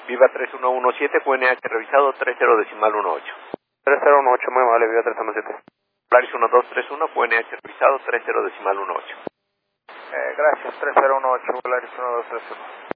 Viva 3117, QNH revisado 30.18. 3018, muy amable, Viva 317. Polaris 1231, QNH revisado 30.18. Gracias, 3018, Polaris 1231.